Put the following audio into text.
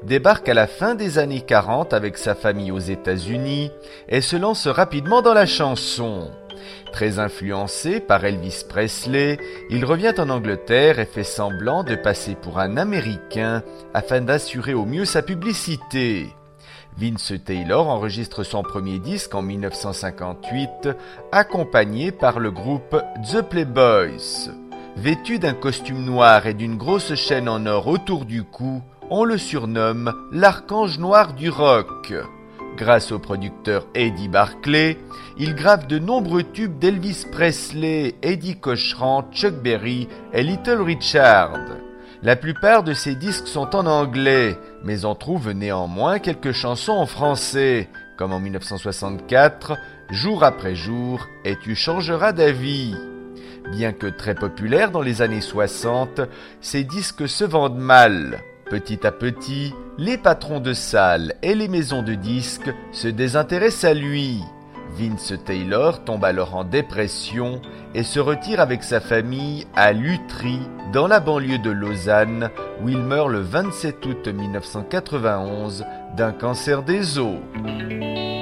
débarque à la fin des années 40 avec sa famille aux États-Unis et se lance rapidement dans la chanson. Très influencé par Elvis Presley, il revient en Angleterre et fait semblant de passer pour un Américain afin d'assurer au mieux sa publicité. Vince Taylor enregistre son premier disque en 1958, accompagné par le groupe The Playboys. Vêtu d'un costume noir et d'une grosse chaîne en or autour du cou, on le surnomme l'archange noir du rock. Grâce au producteur Eddie Barclay, il grave de nombreux tubes d'Elvis Presley, Eddie Cochran, Chuck Berry et Little Richard. La plupart de ces disques sont en anglais, mais on trouve néanmoins quelques chansons en français, comme en 1964, Jour après jour et Tu changeras d'avis. Bien que très populaires dans les années 60, ces disques se vendent mal. Petit à petit, les patrons de salles et les maisons de disques se désintéressent à lui. Vince Taylor tombe alors en dépression et se retire avec sa famille à Lutry, dans la banlieue de Lausanne, où il meurt le 27 août 1991 d'un cancer des os.